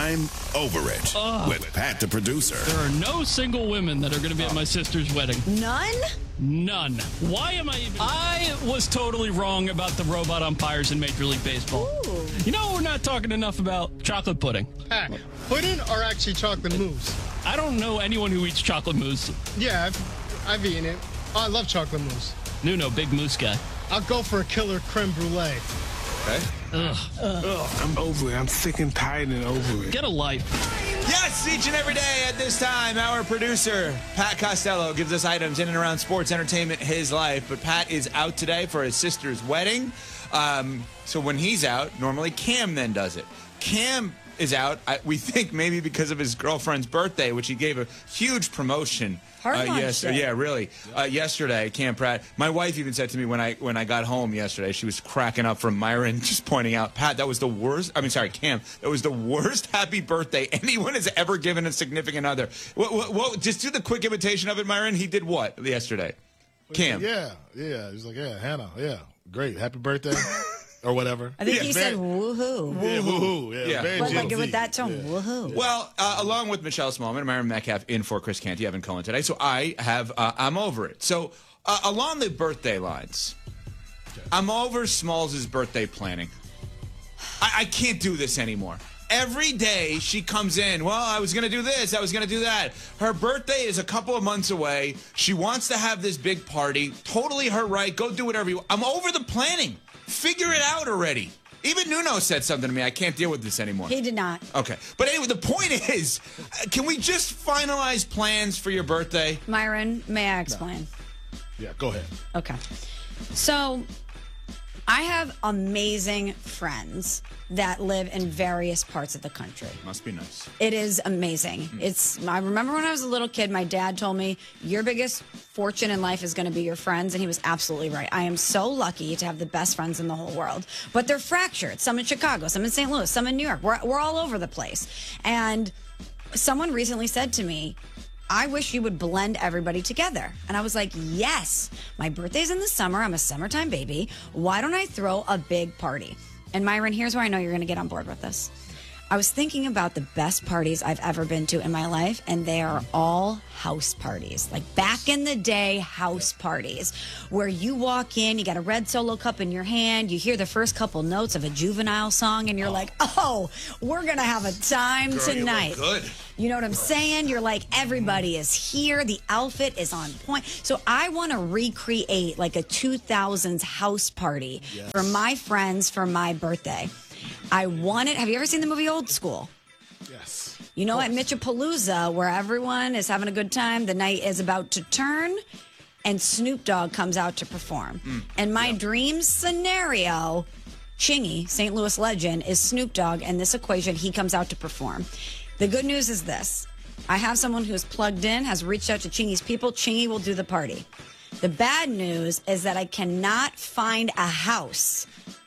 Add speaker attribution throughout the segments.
Speaker 1: I'm Over It with Pat, the producer.
Speaker 2: There are no single women that are going to be at my sister's wedding.
Speaker 3: None?
Speaker 2: None. Why am I even... I was totally wrong about the robot umpires in Major League Baseball.
Speaker 3: Ooh.
Speaker 2: You know, we're not talking enough about chocolate pudding.
Speaker 4: Pat, pudding or actually chocolate mousse?
Speaker 2: I don't know anyone who eats chocolate mousse.
Speaker 4: Yeah, I've eaten it. Oh, I love chocolate mousse.
Speaker 2: No, big mousse guy.
Speaker 4: I'll go for a killer creme brulee.
Speaker 1: Okay.
Speaker 5: I'm over it. I'm sick and tired and over it.
Speaker 2: Get a life.
Speaker 6: Yes, each and every day at this time, our producer, Pat Costello, gives us items in and around sports, entertainment, his life. But Pat is out today for his sister's wedding. So when he's out, normally Cam then does it. Cam is out, we think maybe because of his girlfriend's birthday, which he gave a huge promotion. Yesterday, Cam Pratt. My wife even said to me when I got home yesterday, she was cracking up from Myron, just pointing out, Pat, that was the worst. Cam, that was the worst happy birthday anyone has ever given a significant other. Just do the quick imitation of it, Myron. He did what yesterday? Cam.
Speaker 5: Yeah. He's like, yeah, Hannah, yeah, great, happy birthday. Or whatever.
Speaker 3: I think he said woohoo.
Speaker 5: Yeah, woohoo. Yeah.
Speaker 3: But like with that tone, woohoo.
Speaker 6: Well, along with Michelle Smallman and Myron Metcalf in for Chris Canty, Evan Cohen today. So I have, I'm over it. So along the birthday lines, I'm over Smalls' birthday planning. I can't do this anymore. Every day she comes in, well, I was going to do this, I was going to do that. Her birthday is a couple of months away. She wants to have this big party. Totally her right. Go do whatever you want. I'm over the planning. Figure it out already. Even Nuno said something to me. I can't deal with this anymore.
Speaker 3: He did not.
Speaker 6: Okay. But anyway, the point is, can we just finalize plans for your birthday?
Speaker 3: Myron, may I explain?
Speaker 5: Yeah, go ahead.
Speaker 3: Okay. So I have amazing friends that live in various parts of the country.
Speaker 6: Must be nice.
Speaker 3: It is amazing. I remember when I was a little kid, my dad told me, your biggest fortune in life is going to be your friends, and he was absolutely right. I am so lucky to have the best friends in the whole world. But they're fractured. Some in Chicago, some in St. Louis, some in New York. We're all over the place. And someone recently said to me, I wish you would blend everybody together. And I was like, yes, my birthday's in the summer. I'm a summertime baby. Why don't I throw a big party? And Myron, here's where I know you're going to get on board with this. I was thinking about the best parties I've ever been to in my life, and they are all house parties. Like back in the day, house parties, where you walk in, you got a red Solo cup in your hand, you hear the first couple notes of a Juvenile song, and you're like, oh, we're going to have a time tonight.
Speaker 6: You look good.
Speaker 3: You know what I'm saying? You're like, everybody is here. The outfit is on point. So I want to recreate like a 2000s house party for my friends for my birthday. I want it. Have you ever seen the movie Old School?
Speaker 5: Yes.
Speaker 3: You know, at Mitchapalooza, where everyone is having a good time, the night is about to turn, and Snoop Dogg comes out to perform. And my dream scenario, Chingy, St. Louis legend, is Snoop Dogg, and this equation, he comes out to perform. The good news is this. I have someone who's plugged in, has reached out to Chingy's people. Chingy will do the party. The bad news is that I cannot find a house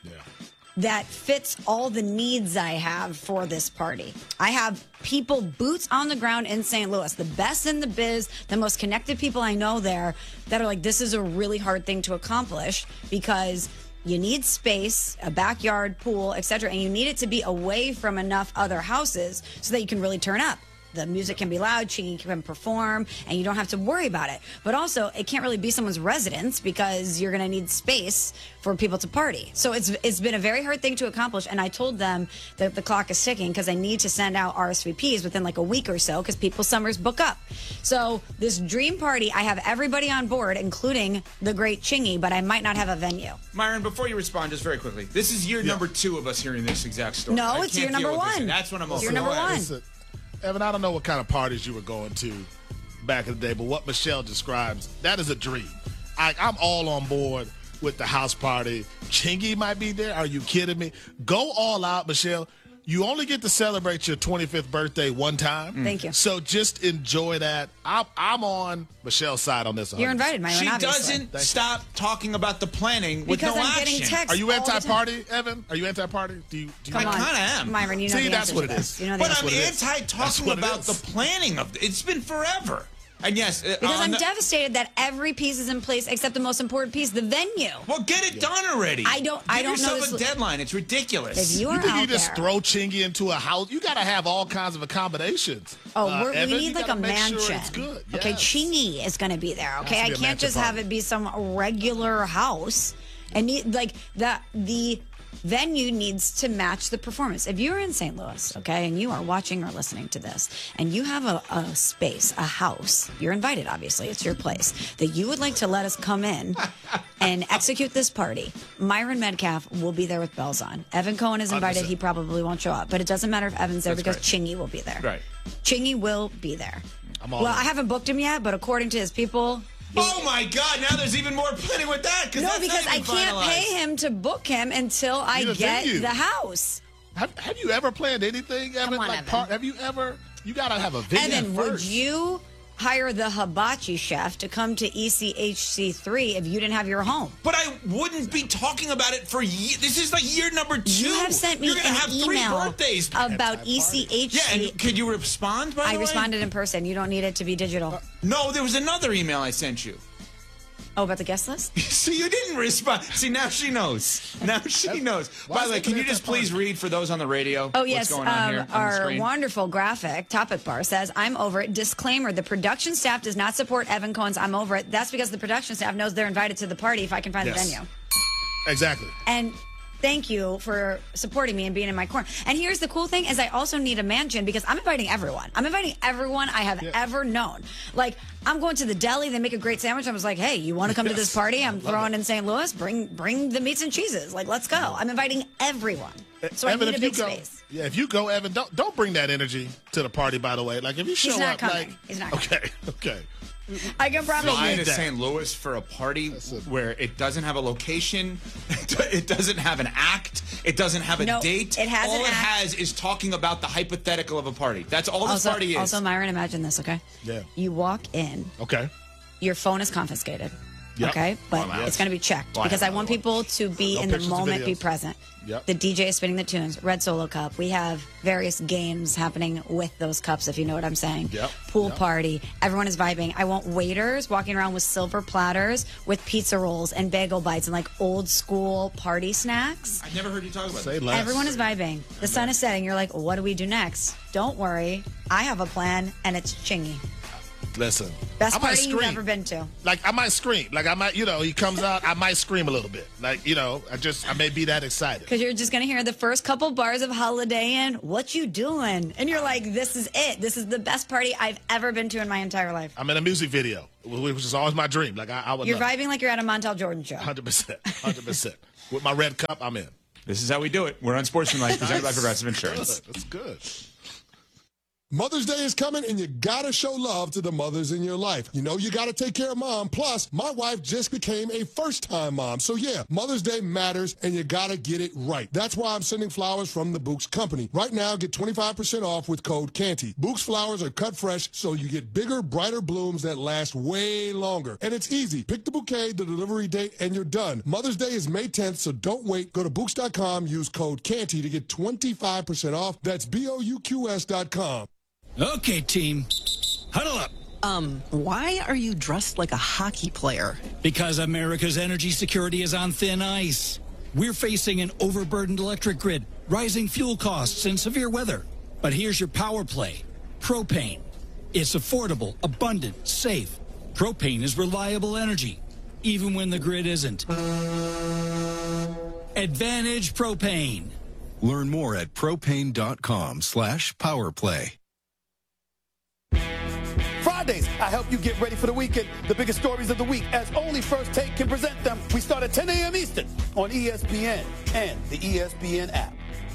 Speaker 3: that fits all the needs I have for this party. I have people boots on the ground in St. Louis, the best in the biz, the most connected people I know there, that are like, this is a really hard thing to accomplish because you need space, a backyard, pool, etc., and you need it to be away from enough other houses so that you can really turn up. The music can be loud, Chingy can perform, and you don't have to worry about it. But also, it can't really be someone's residence because you're going to need space for people to party. So it's been a very hard thing to accomplish, and I told them that the clock is ticking because I need to send out RSVPs within like a week or so because people's summers book up. So this dream party, I have everybody on board, including the great Chingy, but I might not have a venue.
Speaker 6: Myron, before you respond, just very quickly, this is year number 2 of us hearing this exact story.
Speaker 3: No, it's year number 1.
Speaker 6: That's what I'm over.
Speaker 3: Year number 1.
Speaker 5: Evan, I don't know what kind of parties you were going to back in the day, but what Michelle describes, that is a dream. I'm all on board with the house party. Chingy might be there. Are you kidding me? Go all out, Michelle. You only get to celebrate your 25th birthday one time.
Speaker 3: Thank you.
Speaker 5: So just enjoy that. I'm on Michelle's side on this. 100%.
Speaker 3: You're invited, Myron,
Speaker 6: She
Speaker 3: obviously.
Speaker 6: doesn't stop talking about the planning with
Speaker 3: because
Speaker 6: no
Speaker 3: I'm
Speaker 6: action.
Speaker 3: getting texts.
Speaker 5: Are you
Speaker 3: all the time.
Speaker 5: anti-party, Evan? Are you anti-party? Do you
Speaker 3: Come on.
Speaker 6: I kind of am.
Speaker 3: Myron, you know
Speaker 5: See,
Speaker 3: the
Speaker 5: that's
Speaker 3: answer
Speaker 5: what
Speaker 3: to
Speaker 5: it
Speaker 3: this.
Speaker 5: is.
Speaker 3: You know the
Speaker 6: But
Speaker 3: answer.
Speaker 6: I'm
Speaker 5: what it is.
Speaker 6: anti-talking
Speaker 5: what it
Speaker 6: about
Speaker 5: is.
Speaker 6: the planning of it. It's been forever. And yes,
Speaker 3: Because I'm devastated that every piece is in place except the most important piece, the venue.
Speaker 6: Well, get it done already.
Speaker 3: I don't
Speaker 6: Give
Speaker 3: know
Speaker 6: yourself
Speaker 3: this.
Speaker 6: a deadline. It's ridiculous.
Speaker 3: If you are
Speaker 5: You think
Speaker 3: out
Speaker 5: you just
Speaker 3: there,
Speaker 5: throw Chingy into a house? You got to have all kinds of accommodations.
Speaker 3: we
Speaker 5: Evan,
Speaker 3: need
Speaker 5: you
Speaker 3: like a
Speaker 5: gotta make
Speaker 3: mansion.
Speaker 5: Sure it's good.
Speaker 3: Okay,
Speaker 5: Yes.
Speaker 3: Chingy is going to be there. Okay, I
Speaker 5: to be a
Speaker 3: can't just
Speaker 5: mansion
Speaker 3: have
Speaker 5: party.
Speaker 3: it be some regular house. And the venue needs to match the performance. If you're in St. Louis, okay, and you are watching or listening to this, and you have a space, a house, you're invited, obviously, it's your place, that you would like to let us come in and execute this party, Myron Metcalf will be there with bells on. Evan Cohen is invited.
Speaker 5: 100%.
Speaker 3: He probably won't show up, but it doesn't matter if Evan's there because
Speaker 6: great.
Speaker 3: Chingy will be there.
Speaker 6: Right.
Speaker 3: Chingy will be there.
Speaker 5: I'm all
Speaker 3: Well,
Speaker 5: in.
Speaker 3: I haven't booked him yet, but according to his people...
Speaker 6: Oh my God! Now there's even more planning with that.
Speaker 3: No,
Speaker 6: That's
Speaker 3: because
Speaker 6: not
Speaker 3: I
Speaker 6: even
Speaker 3: can't
Speaker 6: finalized.
Speaker 3: pay him to book him until I
Speaker 5: Need a
Speaker 3: get
Speaker 5: venue.
Speaker 3: the house.
Speaker 5: Have you ever planned anything, Evan?
Speaker 3: on,
Speaker 5: like
Speaker 3: Evan.
Speaker 5: have you ever? You got to have a venue
Speaker 3: Evan,
Speaker 5: first.
Speaker 3: would you hire the hibachi chef to come to ECHC3 if you didn't have your home?
Speaker 6: But I wouldn't be talking about it for years. This is like year number 2.
Speaker 3: You have sent me
Speaker 6: You're gonna
Speaker 3: an
Speaker 6: have 3
Speaker 3: email
Speaker 6: birthdays.
Speaker 3: about ECHC.
Speaker 6: Yeah, and could you respond, by the
Speaker 3: I
Speaker 6: way?
Speaker 3: responded in person. You don't need it to be digital.
Speaker 6: No, there was another email I sent you.
Speaker 3: Oh, about the guest list?
Speaker 6: So you didn't respond. See, now she knows. Now she knows.
Speaker 5: why
Speaker 6: By
Speaker 5: is
Speaker 6: the way,
Speaker 5: it
Speaker 6: can you
Speaker 5: at
Speaker 6: just
Speaker 5: that party?
Speaker 6: please read for those on the radio
Speaker 3: Oh, yes.
Speaker 6: what's going on here on the
Speaker 3: Our
Speaker 6: screen?
Speaker 3: wonderful graphic topic bar says, I'm over it. Disclaimer, the production staff does not support Evan Cohen's I'm over it. That's because the production staff knows they're invited to the party if I can find
Speaker 5: Yes.
Speaker 3: the venue.
Speaker 5: Exactly.
Speaker 3: And thank you for supporting me and being in my corner. And here's the cool thing is I also need a mansion because I'm inviting everyone. I'm inviting everyone I have ever known. Like, I'm going to the deli. They make a great sandwich. I was like, hey, you want to come to this party? I'm throwing in St. Louis. Bring the meats and cheeses. Like, let's go. I'm inviting everyone. So
Speaker 5: Evan,
Speaker 3: I need a
Speaker 5: if you
Speaker 3: big
Speaker 5: go,
Speaker 3: space.
Speaker 5: yeah, if you go, Evan, don't bring that energy to the party. By the way, like if you show
Speaker 3: He's not
Speaker 5: up,
Speaker 3: coming.
Speaker 5: like
Speaker 3: He's not coming.
Speaker 5: okay.
Speaker 3: I can promise
Speaker 5: Fly
Speaker 3: you.
Speaker 6: Flying to
Speaker 5: that.
Speaker 6: St. Louis for a party where it doesn't have a location, it doesn't have an act, it doesn't have a
Speaker 3: No,
Speaker 6: date.
Speaker 3: it has
Speaker 6: all
Speaker 3: an
Speaker 6: it
Speaker 3: act.
Speaker 6: has is talking about the hypothetical of a party. That's all this party is.
Speaker 3: Also, Myron, imagine this, okay?
Speaker 5: Yeah.
Speaker 3: You walk in,
Speaker 5: Okay.
Speaker 3: your phone is confiscated.
Speaker 5: Yep.
Speaker 3: Okay, but
Speaker 6: Wow.
Speaker 3: it's going to be checked
Speaker 6: Well,
Speaker 3: because I
Speaker 6: I
Speaker 3: want
Speaker 6: know.
Speaker 3: people to be
Speaker 5: No
Speaker 3: in the
Speaker 5: pictures or
Speaker 3: moment, be
Speaker 5: videos.
Speaker 3: present.
Speaker 5: Yep.
Speaker 3: The DJ is spinning the tunes. Red Solo Cup. We have various games happening with those cups, if you know what I'm saying.
Speaker 5: Yep.
Speaker 3: Pool
Speaker 5: Yep.
Speaker 3: party. Everyone is vibing. I want waiters walking around with silver platters with pizza rolls and bagel bites and like old school party snacks.
Speaker 6: I've never heard you talk about
Speaker 5: Say
Speaker 6: this.
Speaker 5: less.
Speaker 3: Everyone is vibing. The sun is setting. You're like, what do we do next? Don't worry. I have a plan, and it's Chingy.
Speaker 5: Listen.
Speaker 3: Best
Speaker 5: I might
Speaker 3: party you've
Speaker 5: scream.
Speaker 3: ever been to.
Speaker 5: Like I might scream. Like I might, he comes out. I might scream a little bit. Like I may be that excited.
Speaker 3: Because you're just going to hear the first couple bars of Holiday Inn, what you doing? And you're like, this is it. This is the best party I've ever been to in my entire life.
Speaker 5: I'm in a music video, which is always my dream. Like I would.
Speaker 3: You're
Speaker 5: love
Speaker 3: vibing like you're at a Montel Jordan show.
Speaker 5: 100%. With my red cup, I'm in.
Speaker 6: This is how we do it. We're Unsportsmanlike, presented by Progressive Insurance.
Speaker 5: That's good.
Speaker 7: Mother's Day is coming, and you gotta show love to the mothers in your life. You know you gotta take care of mom. Plus, my wife just became a first-time mom. So yeah, Mother's Day matters, and you gotta get it right. That's why I'm sending flowers from the Books Company. Right now, get 25% off with code CANTY. Books flowers are cut fresh, so you get bigger, brighter blooms that last way longer. And it's easy. Pick the bouquet, the delivery date, and you're done. Mother's Day is May 10th, so don't wait. Go to Books.com, use code CANTY to get 25% off. That's BOUQS.com.
Speaker 8: Okay, team, huddle up.
Speaker 9: Why are you dressed like a hockey player?
Speaker 8: Because America's energy security is on thin ice. We're facing an overburdened electric grid, rising fuel costs, and severe weather. But here's your power play. Propane. It's affordable, abundant, safe. Propane is reliable energy, even when the grid isn't. Advantage Propane.
Speaker 10: Learn more at propane.com/powerplay.
Speaker 11: Fridays, I help you get ready for the weekend. The biggest stories of the week, as only First Take can present them. We start at 10 a.m. Eastern on ESPN and the ESPN app.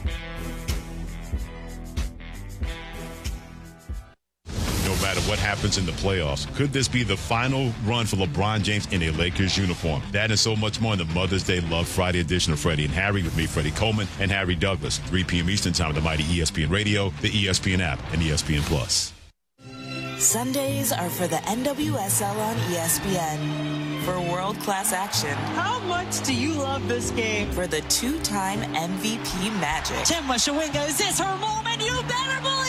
Speaker 12: No matter what happens in the playoffs, could this be the final run for LeBron James in a Lakers uniform? That and so much more in the Mother's Day Love Friday edition of Freddie and Harry with me, Freddie Coleman, and Harry Douglas, 3 p.m. Eastern Time on the mighty ESPN Radio, the ESPN app, and ESPN Plus.
Speaker 13: Sundays are for the NWSL on ESPN. For world-class action.
Speaker 9: How much do you love this game?
Speaker 13: For the two-time MVP Magic.
Speaker 9: Tim Washawinga, is this her moment? You better believe it!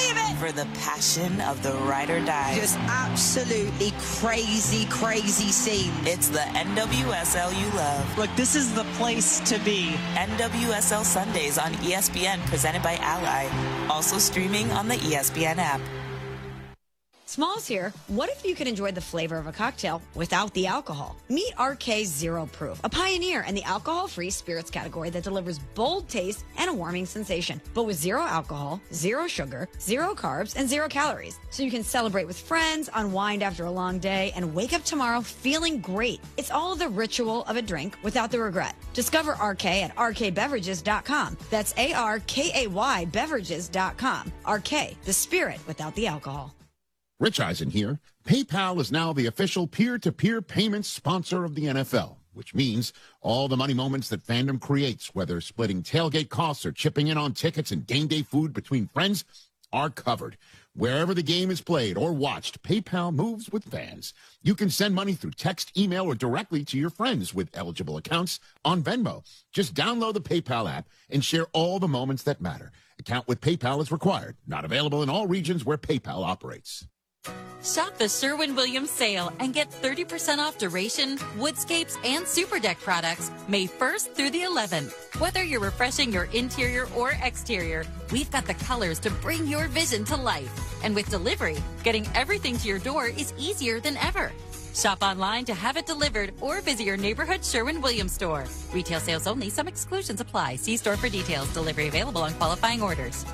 Speaker 13: for the passion of the ride or die.
Speaker 10: Just absolutely crazy, crazy scene.
Speaker 13: It's the NWSL you love.
Speaker 9: Look, this is the place to be.
Speaker 13: NWSL Sundays on ESPN, presented by Ally. Also streaming on the ESPN app.
Speaker 3: Smalls here. What if you could enjoy the flavor of a cocktail without the alcohol? Meet RK Zero Proof, a pioneer in the alcohol-free spirits category that delivers bold taste and a warming sensation, but with zero alcohol, zero sugar, zero carbs, and zero calories. So you can celebrate with friends, unwind after a long day, and wake up tomorrow feeling great. It's all the ritual of a drink without the regret. Discover RK at rkbeverages.com. That's ARKAY beverages.com. RK, the spirit without the alcohol.
Speaker 14: Rich Eisen here. PayPal is now the official peer-to-peer payments sponsor of the NFL, which means all the money moments that fandom creates, whether splitting tailgate costs or chipping in on tickets and game day food between friends, are covered. Wherever the game is played or watched, PayPal moves with fans. You can send money through text, email, or directly to your friends with eligible accounts on Venmo. Just download the PayPal app and share all the moments that matter. Account with PayPal is required. Not available in all regions where PayPal operates.
Speaker 15: Shop the Sherwin-Williams sale and get 30% off duration, woodscapes, and super deck products May 1st through the 11th. Whether you're refreshing your interior or exterior, we've got the colors to bring your vision to life. And with delivery, getting everything to your door is easier than ever. Shop online to have it delivered or visit your neighborhood Sherwin-Williams store. Retail sales only. Some exclusions apply. See store for details. Delivery available on qualifying orders.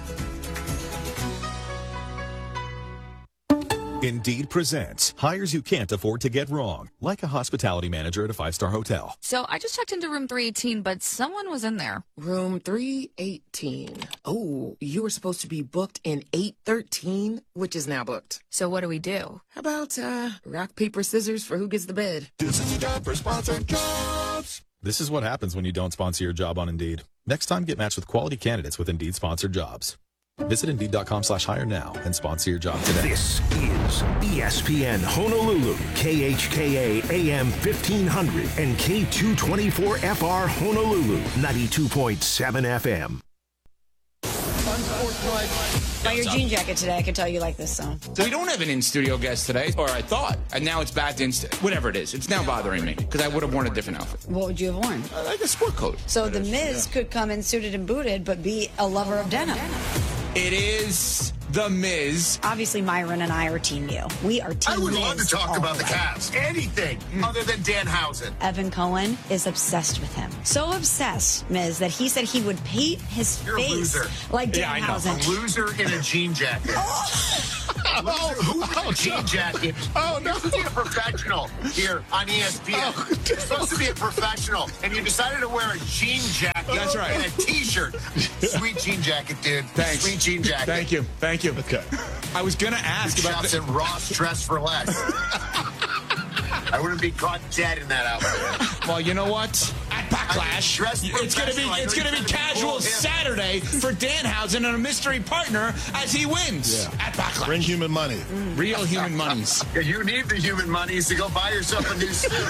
Speaker 16: Indeed presents hires you can't afford to get wrong, like a hospitality manager at a five-star hotel.
Speaker 17: So I just checked into room 318, but someone was in there.
Speaker 18: Room 318. Oh, you were supposed to be booked in 813, which is now booked.
Speaker 17: So what do we do?
Speaker 18: How about rock, paper, scissors for who gets the bed?
Speaker 7: This is a job for sponsored jobs.
Speaker 16: This is what happens when you don't sponsor your job on Indeed. Next time, get matched with quality candidates with Indeed sponsored jobs. Visit Indeed.com/hire now and sponsor your job today.
Speaker 19: This is ESPN Honolulu, KHKA AM 1500 and K224FR Honolulu, 92.7 FM.
Speaker 3: By your jean jacket today, I can tell you like this song.
Speaker 6: So we don't have an in-studio guest today, or I thought, and now it's back to whatever it is. It's now bothering me because I would have worn a different outfit.
Speaker 3: What would you have worn?
Speaker 6: Like a sport coat.
Speaker 3: So The Miz could come in suited and booted, but be a lover of denim.
Speaker 6: It is The Miz.
Speaker 3: Obviously, Myron and I are Team U. We are Team
Speaker 20: I would
Speaker 3: Miz
Speaker 20: love to talk about the Cavs. Anything other than Danhausen.
Speaker 3: Evan Cohen is obsessed with him. So obsessed, Miz, that he said he would paint his
Speaker 20: You're
Speaker 3: face
Speaker 20: a loser.
Speaker 3: like
Speaker 20: Yeah,
Speaker 3: Danhausen.
Speaker 20: I know. A loser in a jean jacket. Who's in a jean jacket? Oh, no. You're supposed to be a professional here on ESPN. You're supposed to be a professional, and you decided to wear a jean jacket.
Speaker 6: That's right.
Speaker 20: And a T-shirt. Sweet jean jacket, dude.
Speaker 6: Thanks.
Speaker 20: Sweet jean jacket.
Speaker 6: Thank you. Thank you. Okay. I was going to ask about
Speaker 20: the Ross dress for less. I wouldn't be caught dead in that outfit.
Speaker 6: Well, you know what? At Backlash, it's going to be casual Saturday for Danhausen and a mystery partner as he wins at Backlash.
Speaker 5: Bring human money.
Speaker 6: Real human monies.
Speaker 20: Yeah, you need the human monies to go buy yourself a new suit.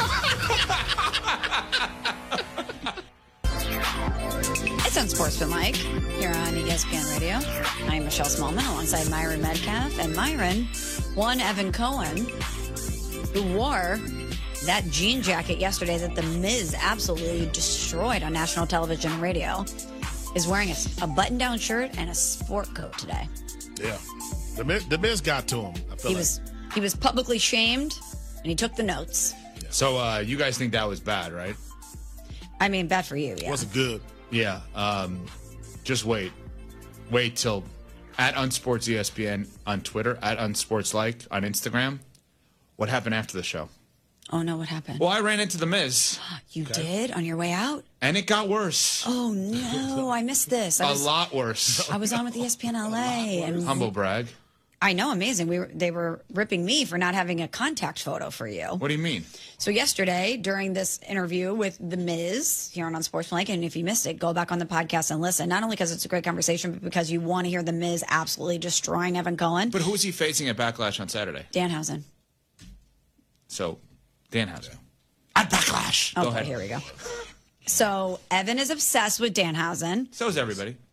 Speaker 3: It's Unsportsmanlike here on ESPN Radio. I'm Michelle Smallman alongside Myron Metcalf. And Myron, one Evan Cohen, who wore that jean jacket yesterday that The Miz absolutely destroyed on national television and radio, is wearing a button-down shirt and a sport coat today.
Speaker 5: Yeah. The Miz got to him. I feel
Speaker 3: He was publicly shamed, and he took the notes.
Speaker 6: Yeah. So you guys think that was bad, right?
Speaker 3: I mean, bad for you, yeah.
Speaker 5: Wasn't good.
Speaker 6: Yeah. Just wait. Wait till at Unsports ESPN on Twitter, at Unsportslike on Instagram. What happened after the show?
Speaker 3: Oh, no, what happened?
Speaker 6: Well, I ran into The Miz.
Speaker 3: You did? On your way out?
Speaker 6: And it got worse.
Speaker 3: Oh, no. I missed this.
Speaker 6: A lot worse.
Speaker 3: I was on with ESPN LA. And
Speaker 6: humble brag.
Speaker 3: I know, amazing. They were ripping me for not having a contact photo for you.
Speaker 6: What do you mean?
Speaker 3: So yesterday, during this interview with The Miz here on Unsportsmanlike, and if you missed it, go back on the podcast and listen. Not only because it's a great conversation, but because you want to hear The Miz absolutely destroying Evan Cohen.
Speaker 6: But who is he facing at Backlash on Saturday?
Speaker 3: Danhausen.
Speaker 6: So, Danhausen. At Backlash.
Speaker 3: Okay,
Speaker 6: Go ahead.
Speaker 3: Here we go. So Evan is obsessed with Danhausen.
Speaker 6: So is everybody.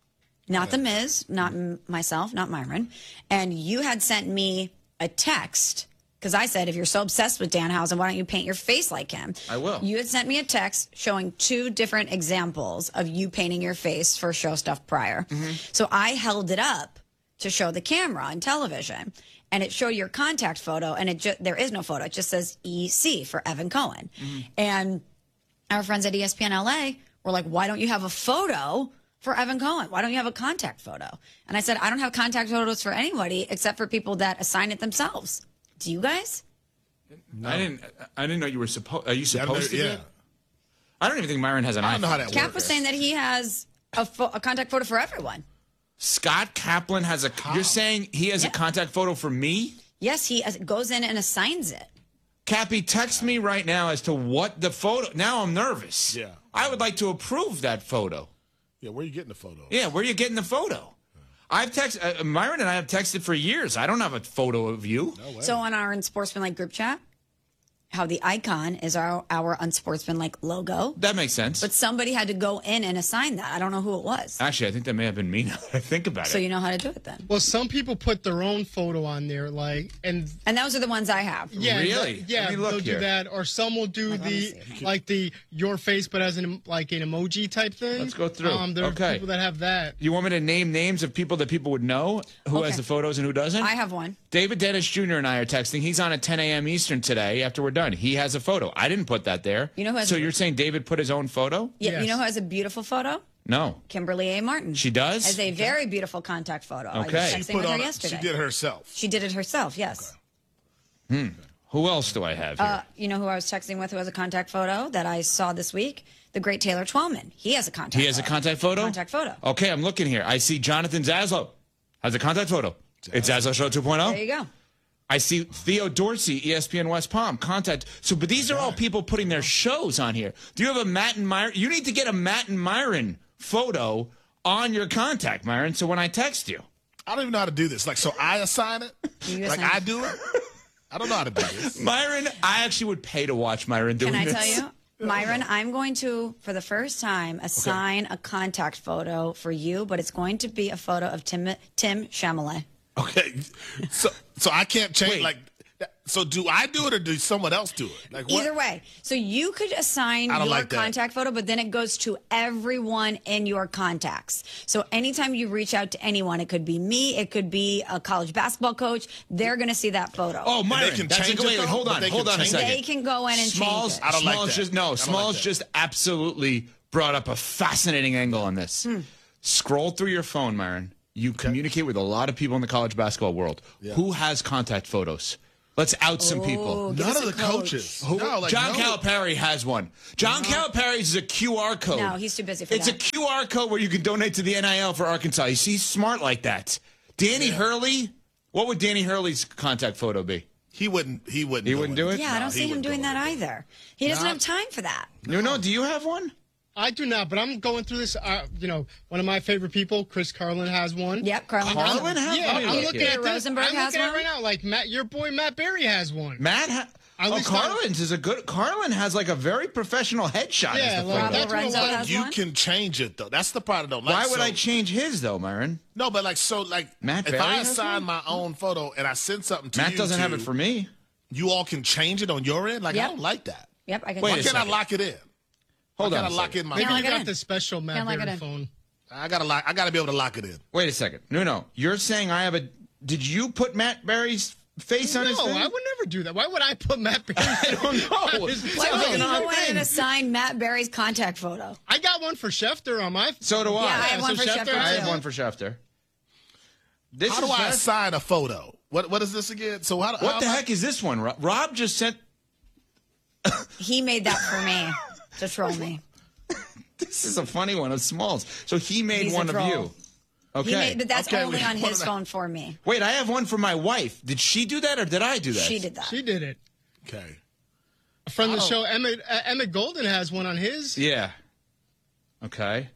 Speaker 3: not The Miz, not myself, not Myron. And you had sent me a text because I said, if you're so obsessed with Danhausen, why don't you paint your face like him?
Speaker 6: I will.
Speaker 3: You had sent me a text showing 2 different examples of you painting your face for show stuff prior. So I held it up to show the camera on television, and it showed your contact photo, and there is no photo. It just says EC for Evan Cohen. And our friends at ESPN LA were like, why don't you have a photo for Evan Cohen? Why don't you have a contact photo? And I said, I don't have contact photos for anybody except for people that assign it themselves. Do you guys?
Speaker 6: No. I didn't know you were supposed. Are you supposed to?
Speaker 5: Yeah.
Speaker 6: I don't even think Myron has an iPhone.
Speaker 5: I don't know how that works.
Speaker 3: Cap was saying that he has a contact photo for everyone.
Speaker 6: Scott Kaplan has a. You're saying he has a contact photo for me?
Speaker 3: Yes, he goes in and assigns it.
Speaker 6: Cappy, text me right now as to what the photo. Now I'm nervous.
Speaker 5: Yeah.
Speaker 6: I would like to approve that photo.
Speaker 5: Yeah, where are you getting the photo?
Speaker 6: Yeah, where are you getting the photo? I've texted Myron and I have texted for years. I don't have a photo of you.
Speaker 5: No way.
Speaker 3: So on our Unsportsmanlike group chat, how the icon is our Unsportsmanlike logo.
Speaker 6: That makes sense.
Speaker 3: But somebody had to go in and assign that. I don't know who it was.
Speaker 6: Actually, I think that may have been me now that I think about it.
Speaker 3: So you know how to do it then.
Speaker 4: Well, some people put their own photo on there, and
Speaker 3: those are the ones I have.
Speaker 4: Yeah,
Speaker 6: really?
Speaker 4: Yeah,
Speaker 6: Let me look
Speaker 4: they'll
Speaker 6: here.
Speaker 4: do that, or some will do your face, but as an emoji type thing.
Speaker 6: Let's go through.
Speaker 4: There are
Speaker 6: Okay.
Speaker 4: people that have that.
Speaker 6: You want me to name names of people that people would know who has the photos and who doesn't?
Speaker 3: I have one.
Speaker 6: David Dennis Jr. and I are texting. He's on at 10 a.m. Eastern today after we're done. He has a photo. I didn't put that there.
Speaker 3: You know who has
Speaker 6: so you're saying David put his own photo?
Speaker 3: Yeah,
Speaker 4: Yes.
Speaker 3: You know who has a beautiful photo?
Speaker 6: No.
Speaker 3: Kimberly A. Martin.
Speaker 6: She does?
Speaker 3: Has a very beautiful contact photo. I was
Speaker 6: Okay.
Speaker 3: texting with her yesterday.
Speaker 5: She did herself.
Speaker 3: She did it herself, yes.
Speaker 6: Who else do I have here?
Speaker 3: You know who I was texting with who has a contact photo that I saw this week? The great Taylor Twellman. He has a contact photo.
Speaker 6: He has a contact photo?
Speaker 3: Contact photo.
Speaker 6: Okay, I'm looking here. I see Jonathan Zaslow has a contact photo. It's Zaslow Show 2.0.
Speaker 3: There you go.
Speaker 6: I see Theo Dorsey, ESPN West Palm, contact. So, but these are all people putting their shows on here. Do you have a Matt and Myron? You need to get a Matt and Myron photo on your contact, Myron, so when I text you.
Speaker 5: I don't even know how to do this. Like, so I assign it? Like, I do it? I don't know how to do this.
Speaker 6: Myron, I actually would pay to watch Myron doing
Speaker 3: Can I
Speaker 6: this.
Speaker 3: tell you? Myron, I'm going to, for the first time, assign a contact photo for you, but it's going to be a photo of Tim Chalamet.
Speaker 5: Okay. So I can't change, so do I do it or do someone else do it? Like what?
Speaker 3: Either way. So you could assign
Speaker 5: I don't
Speaker 3: your
Speaker 5: like that.
Speaker 3: contact photo, but then it goes to everyone in your contacts. So anytime you reach out to anyone, it could be me, it could be a college basketball coach, they're going to see that photo.
Speaker 6: Oh, Myron,
Speaker 5: they can
Speaker 6: that's
Speaker 5: change
Speaker 6: a,
Speaker 5: it,
Speaker 6: wait,
Speaker 5: though?
Speaker 6: hold
Speaker 5: But
Speaker 6: on
Speaker 5: they
Speaker 6: a
Speaker 5: can
Speaker 6: second.
Speaker 3: They can go in and
Speaker 6: Smalls,
Speaker 3: change it.
Speaker 5: I don't like
Speaker 6: Smalls
Speaker 5: that.
Speaker 6: just
Speaker 5: I don't
Speaker 6: Smalls
Speaker 5: like that.
Speaker 6: just absolutely brought up a fascinating angle on this. Scroll through your phone, Myron. You communicate with a lot of people in the college basketball world.
Speaker 5: Yeah.
Speaker 6: Who has contact photos? Let's out some people.
Speaker 3: give
Speaker 5: None
Speaker 3: us
Speaker 5: of
Speaker 3: a
Speaker 5: the
Speaker 3: coach.
Speaker 5: coaches.
Speaker 6: Who-
Speaker 5: No, like,
Speaker 6: John
Speaker 5: no.
Speaker 6: Calipari has one. John Calipari's is a QR code.
Speaker 3: No, he's too busy for
Speaker 6: It's
Speaker 3: that.
Speaker 6: a QR code where you can donate to the NIL for Arkansas. He's smart like that. Danny Hurley, what would Danny Hurley's contact photo be?
Speaker 5: He wouldn't do it.
Speaker 3: Yeah, I don't see him doing that either. He doesn't have time for that.
Speaker 6: No, do you have one?
Speaker 4: I do not, but I'm going through this. One of my favorite people, Chris Carlin, has one.
Speaker 3: Yep, Carlin has
Speaker 6: Carlin
Speaker 3: one.
Speaker 6: has
Speaker 4: Yeah,
Speaker 6: one?
Speaker 4: I'm looking at this.
Speaker 3: Rosenberg
Speaker 4: I'm
Speaker 3: has
Speaker 4: looking at it
Speaker 3: one?
Speaker 4: right now. Like your boy Matt Berry has one.
Speaker 6: Carlin's is a good. Carlin has like a very professional headshot.
Speaker 4: Yeah,
Speaker 6: as the
Speaker 4: like
Speaker 6: photo.
Speaker 4: that's what
Speaker 3: Lorenzo
Speaker 4: a lot
Speaker 3: has
Speaker 4: of
Speaker 5: You
Speaker 3: one?
Speaker 5: can change it though. That's the part I don't like.
Speaker 6: Why would
Speaker 5: So-
Speaker 6: I change his though, Myron?
Speaker 5: No, but
Speaker 6: Matt
Speaker 5: if
Speaker 6: Berry
Speaker 5: I
Speaker 6: has
Speaker 5: assign
Speaker 6: one?
Speaker 5: my own photo and I send something to
Speaker 6: Matt
Speaker 5: you
Speaker 6: doesn't have
Speaker 5: two,
Speaker 6: it for me.
Speaker 5: You all can change it on your end. Like
Speaker 3: Yep.
Speaker 5: I don't like that.
Speaker 3: Yep, I can.
Speaker 6: Wait
Speaker 5: Why
Speaker 6: a
Speaker 5: can't I
Speaker 6: second.
Speaker 5: lock it in?
Speaker 6: Hold
Speaker 5: Why
Speaker 6: on.
Speaker 5: can't I
Speaker 6: a
Speaker 5: lock
Speaker 6: second.
Speaker 5: in my
Speaker 4: Maybe
Speaker 3: Can't
Speaker 4: you
Speaker 3: lock it
Speaker 4: got
Speaker 3: in.
Speaker 4: the special Matt
Speaker 3: Can't lock it
Speaker 4: Berry
Speaker 3: in.
Speaker 4: phone.
Speaker 5: I gotta be able to lock it in.
Speaker 6: Wait a second. No. You're saying I have a. Did you put Matt Berry's face on his
Speaker 4: No,
Speaker 6: thing?
Speaker 4: I would never do that. Why would I put Matt Berry?
Speaker 6: I don't know.
Speaker 3: Why would you
Speaker 6: an odd
Speaker 3: go in
Speaker 6: thing.
Speaker 3: and assign Matt Berry's contact photo?
Speaker 4: I got one for Schefter on my.
Speaker 6: So do I.
Speaker 3: Yeah, I have one for Schefter,
Speaker 6: I have
Speaker 3: too.
Speaker 6: one for Schefter. This
Speaker 5: How do
Speaker 6: is
Speaker 5: I
Speaker 6: Schefter.
Speaker 5: assign a photo? What is this again? So how?
Speaker 6: What the heck is this one? Rob just sent.
Speaker 3: He made that for me to troll me.
Speaker 6: This is a funny one of Smalls. So he made
Speaker 3: He's a
Speaker 6: one of
Speaker 3: troll.
Speaker 6: you. Okay.
Speaker 3: But that's
Speaker 5: Okay,
Speaker 3: only
Speaker 5: we-
Speaker 3: on
Speaker 5: what
Speaker 3: his
Speaker 5: did I-
Speaker 3: phone for me.
Speaker 6: Wait, I have one for my wife. Did she do that or did I do that?
Speaker 3: She did that.
Speaker 4: She did it.
Speaker 5: Okay.
Speaker 4: A friend of the show, Emmett Golden, has one on his.
Speaker 6: Yeah. Okay.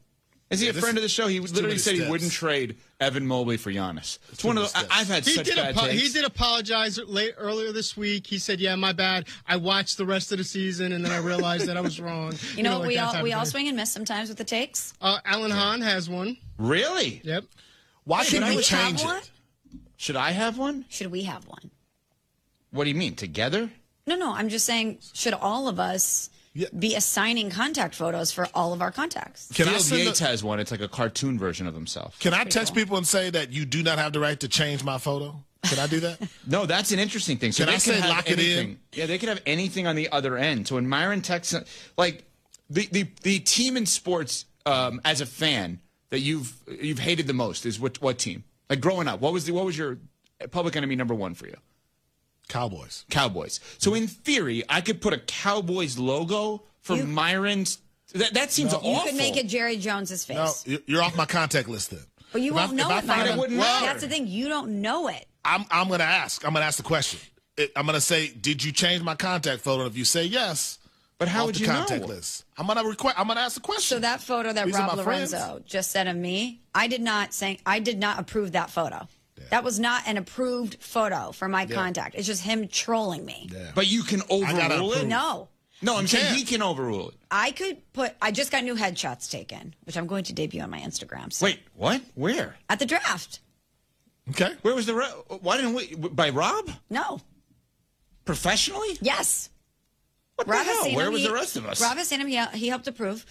Speaker 6: Is he a friend of the show? He literally said he wouldn't trade Evan Mobley for Giannis. It's one of those. I've had such bad takes.
Speaker 4: He did apologize earlier this week. He said, "Yeah, my bad. I watched the rest of the season, and then I realized that I was wrong."
Speaker 3: You know, we all swing and miss sometimes with the takes.
Speaker 4: Alan Hahn has one.
Speaker 6: Really?
Speaker 4: Yep.
Speaker 5: Why
Speaker 3: should
Speaker 5: can't
Speaker 3: we
Speaker 5: we change
Speaker 3: have one?
Speaker 5: it?
Speaker 6: Should I have one?
Speaker 3: Should we have one?
Speaker 6: What do you mean, together?
Speaker 3: No. I'm just saying, should all of us be assigning contact photos for all of our contacts?
Speaker 6: Field Yates has one. It's like a cartoon version of himself.
Speaker 5: Can I text people and say that you do not have the right to change my photo? Can I do that?
Speaker 6: No, that's an interesting thing. So
Speaker 5: Can I say lock it in?
Speaker 6: Yeah, they could have anything on the other end. So when Myron texts, like the team in sports, as a fan that you've hated the most is what team? Like growing up, what was your public enemy number one for you?
Speaker 5: Cowboys.
Speaker 6: So in theory, I could put a Cowboys logo for Myron's. That seems awful.
Speaker 3: You could make it Jerry Jones's face.
Speaker 5: No, you're off my contact list then.
Speaker 3: But you won't know it, Myron. That's the thing. You don't know it.
Speaker 5: I'm going to ask. I'm going to ask the question. I'm going to say, did you change my contact photo? And if you say yes,
Speaker 6: but how
Speaker 5: off
Speaker 6: would
Speaker 5: the
Speaker 6: you
Speaker 5: contact
Speaker 6: know?
Speaker 5: list. I'm going to ask the question.
Speaker 3: So that photo that
Speaker 5: These are
Speaker 3: Rob
Speaker 5: my
Speaker 3: Lorenzo
Speaker 5: friends.
Speaker 3: just sent of me, I did not approve that photo. That was not an approved photo for my contact. It's just him trolling me.
Speaker 6: But you can overrule it?
Speaker 3: No.
Speaker 6: No, I'm saying he can overrule it.
Speaker 3: I just got new headshots taken, which I'm going to debut on my Instagram. So.
Speaker 6: Wait, what? Where?
Speaker 3: At the draft.
Speaker 5: Okay.
Speaker 6: Where was why didn't we? By Rob?
Speaker 3: No.
Speaker 6: Professionally?
Speaker 3: Yes.
Speaker 6: What the hell? Where was the rest of us?
Speaker 3: Rob has seen him. He helped approve.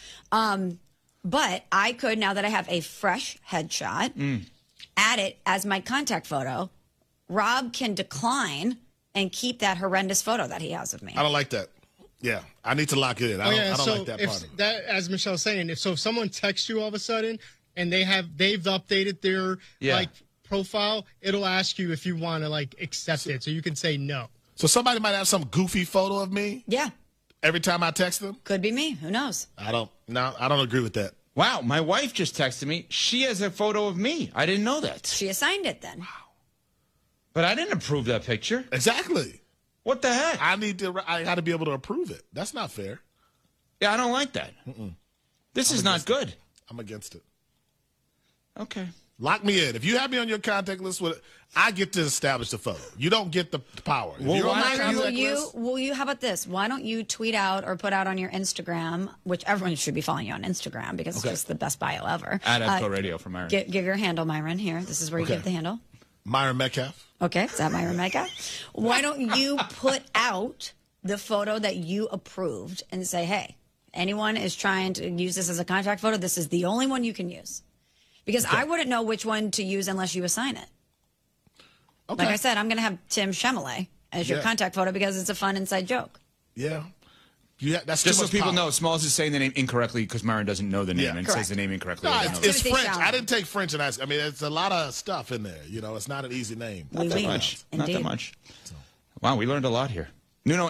Speaker 3: But I could, now that I have a fresh headshot, add it as my contact photo. Rob can decline and keep that horrendous photo that he has of me.
Speaker 5: I don't like that. Yeah, I need to lock it in. I don't like that part of it.
Speaker 4: That, as Michelle's saying, if someone texts you all of a sudden and they've updated their profile, it'll ask you if you want to accept it, so you can say no.
Speaker 5: So somebody might have some goofy photo of me.
Speaker 3: Yeah.
Speaker 5: Every time I text them.
Speaker 3: Could be me. Who knows?
Speaker 5: I don't agree with that.
Speaker 6: Wow, my wife just texted me. She has a photo of me. I didn't know that.
Speaker 3: She assigned it then. Wow.
Speaker 6: But I didn't approve that picture.
Speaker 5: Exactly.
Speaker 6: What the heck?
Speaker 5: I got to be able to approve it. That's not fair.
Speaker 6: Yeah, I don't like that. This is not good.
Speaker 5: I'm against it.
Speaker 6: Okay.
Speaker 5: Lock me in. If you have me on your contact list, I get to establish the photo. You don't get the power.
Speaker 3: Well, will you? How about this? Why don't you tweet out or put out on your Instagram, which everyone should be following you on Instagram because it's just the best bio ever.
Speaker 6: At EFCO Radio for Myron.
Speaker 3: Give your handle, Myron. Here, this is where you give the handle.
Speaker 5: Myron Metcalf.
Speaker 3: Okay, is that Myron Metcalf? Why don't you put out the photo that you approved and say, hey, anyone is trying to use this as a contact photo, this is the only one you can use. Because I wouldn't know which one to use unless you assign it. Okay. Like I said, I'm going to have Tim Chalamet as your contact photo because it's a fun inside joke.
Speaker 5: Yeah. That's
Speaker 6: just so people know, Smalls is saying the name incorrectly because Myron doesn't know the name and says the name incorrectly.
Speaker 5: No, it's French. I didn't take French, and I mean, it's a lot of stuff in there. You know, it's not an easy name.
Speaker 6: Not that much. Not that much. Wow, we learned a lot here. Nuno,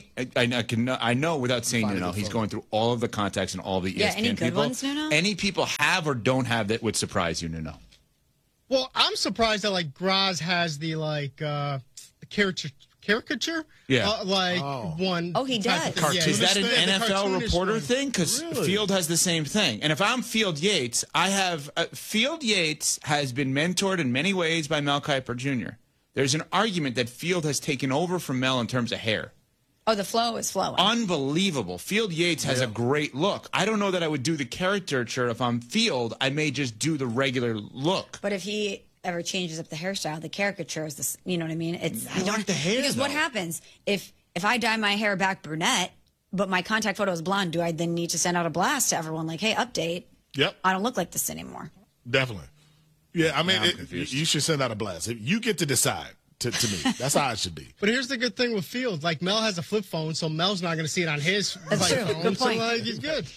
Speaker 6: I know without saying Nuno, he's going through all of the contacts and all the ESPN
Speaker 3: any good
Speaker 6: people.
Speaker 3: Ones, Nuno?
Speaker 6: Any people have or don't have that would surprise you, Nuno?
Speaker 4: Well, I'm surprised that Graz has the caricature.
Speaker 6: Yeah.
Speaker 4: One.
Speaker 3: Oh, he does.
Speaker 6: Is that an NFL reporter
Speaker 4: one.
Speaker 6: thing? Because Field has the same thing. And if I'm Field Yates, I have Field Yates has been mentored in many ways by Mel Kiper Jr. There's an argument that Field has taken over from Mel in terms of hair.
Speaker 3: Oh, the flow is flowing.
Speaker 6: Unbelievable. Field Yates has a great look. I don't know that I would do the caricature if I'm Field. I may just do the regular look.
Speaker 3: But if he ever changes up the hairstyle, the caricature is this. You know what I mean?
Speaker 6: I like the hair.
Speaker 3: Because what happens if I dye my hair back brunette, but my contact photo is blonde? Do I then need to send out a blast to everyone like, "Hey, update"?
Speaker 5: Yep.
Speaker 3: I don't look like this anymore.
Speaker 5: Definitely. Yeah, I mean, you should send out a blast. You get to decide. To me, that's how it should be.
Speaker 4: But here's the good thing with Fields. Mel has a flip phone, so Mel's not going to see it on his phone.
Speaker 3: Good point.
Speaker 4: So he's good.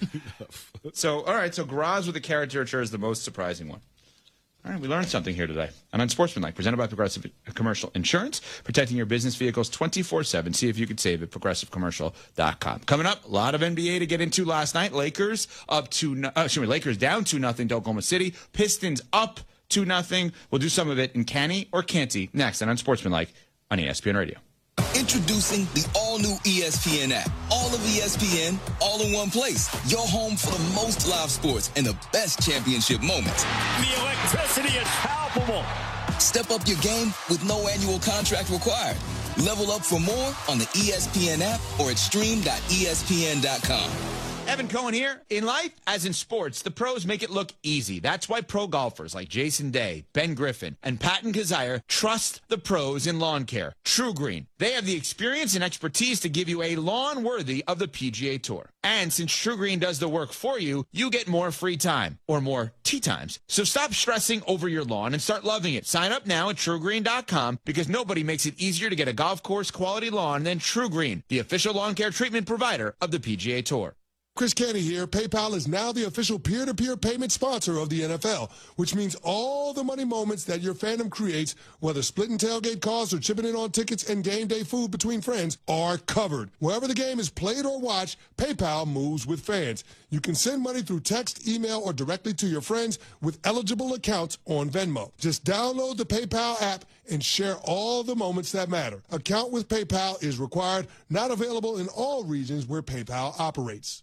Speaker 6: So, all right. So, Graz with the caricature is the most surprising one. All right, we learned something here today. And Unsportsmanlike, presented by Progressive Commercial Insurance, protecting your business vehicles 24/7. See if you could save at progressivecommercial.com. Coming up, a lot of NBA to get into last night. Lakers down 2-0 to Oklahoma City. Pistons up 2-0. We'll do some of it in Canny or Canty next on Unsportsmanlike on ESPN Radio.
Speaker 21: Introducing the all-new ESPN app. All All of ESPN, all in one place. Your home for the most live sports and the best championship moments.
Speaker 22: The electricity is palpable.
Speaker 21: Step up your game with no annual contract required. Level up for more on the ESPN app or at stream.espn.com.
Speaker 6: Evan Cohen here. In life, as in sports, the pros make it look easy. That's why pro golfers like Jason Day, Ben Griffin, and Patton Kazire trust the pros in lawn care. True Green. They have the experience and expertise to give you a lawn worthy of the PGA Tour. And since True Green does the work for you, you get more free time, or more tee times. So stop stressing over your lawn and start loving it. Sign up now at TrueGreen.com because nobody makes it easier to get a golf course quality lawn than True Green, the official lawn care treatment provider of the PGA Tour.
Speaker 7: Chris Canty here. PayPal is now the official peer-to-peer payment sponsor of the NFL, which means all the money moments that your fandom creates, whether splitting tailgate costs or chipping in on tickets and game day food between friends, are covered. Wherever the game is played or watched, PayPal moves with fans. You can send money through text, email, or directly to your friends with eligible accounts on Venmo. Just download the PayPal app and share all the moments that matter. Account with PayPal is required, not available in all regions where PayPal operates.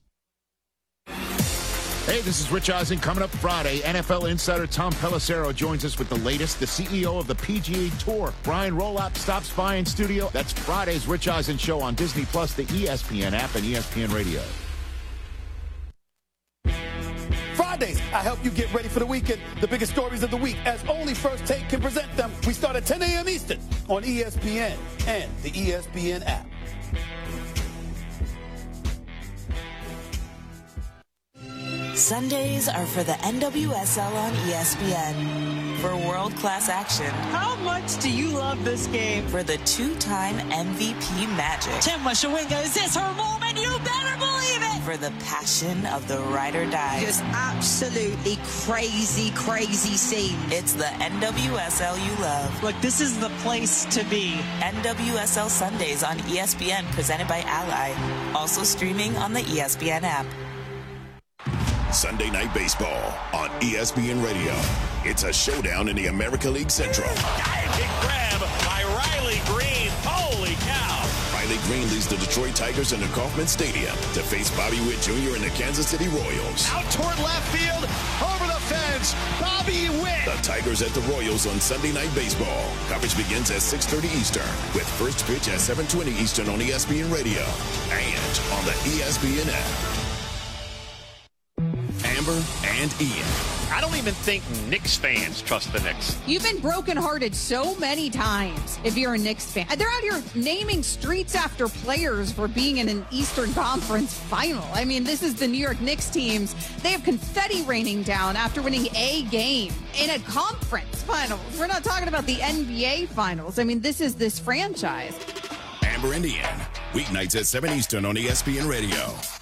Speaker 14: Hey, this is Rich Eisen. Coming up Friday, NFL insider Tom Pelissero joins us with the latest. The CEO of the PGA Tour, Brian Rolap, stops by in studio. That's Friday's Rich Eisen show on Disney+, the ESPN app, and ESPN Radio.
Speaker 11: Fridays, I help you get ready for the weekend. The biggest stories of the week, as only First Take can present them. We start at 10 a.m. Eastern on ESPN and the ESPN app.
Speaker 13: Sundays are for the NWSL on ESPN. For world-class action.
Speaker 10: How much do you love this game?
Speaker 13: For the two-time MVP Magic.
Speaker 10: Chema Shawinga, is this her moment? You better believe it!
Speaker 13: For the passion of the ride or die.
Speaker 10: Just absolutely crazy, crazy scene.
Speaker 13: It's the NWSL you love.
Speaker 10: Look, this is the place to be.
Speaker 13: NWSL Sundays on ESPN, presented by Ally. Also streaming on the ESPN app.
Speaker 1: Sunday Night Baseball on ESPN Radio. It's a showdown in the America League Central.
Speaker 22: Big grab by Riley Green. Holy cow.
Speaker 1: Riley Green leads the Detroit Tigers into Kauffman Stadium to face Bobby Witt Jr. and the Kansas City Royals.
Speaker 22: Out toward left field, over the fence, Bobby Witt.
Speaker 1: The Tigers at the Royals on Sunday Night Baseball. Coverage begins at 6:30 Eastern with first pitch at 7:20 Eastern on ESPN Radio and on the ESPN app. Amber and Ian.
Speaker 22: I don't even think Knicks fans trust the Knicks.
Speaker 23: You've been brokenhearted so many times if you're a Knicks fan. They're out here naming streets after players for being in an Eastern Conference final. I mean, this is the New York Knicks teams. They have confetti raining down after winning a game in a conference finals. We're not talking about the NBA finals. I mean, this is this franchise.
Speaker 1: Amber and Ian. Weeknights at 7 Eastern on ESPN Radio.